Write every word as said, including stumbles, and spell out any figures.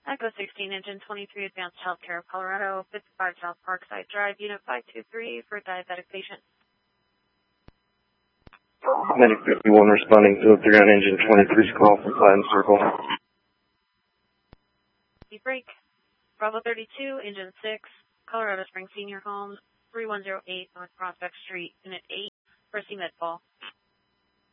Echo sixteen, Engine twenty-three, Advanced Healthcare of Colorado, fifty-five South Parkside Drive, Unit five two three for diabetic patient. Medic fifty-one responding to a three on Engine twenty-three's call from Platten Circle. Deep break. Bravo thirty-two, Engine six, Colorado Springs Senior Homes, three one zero eight North Prospect Street, Unit eight, for C M E D call.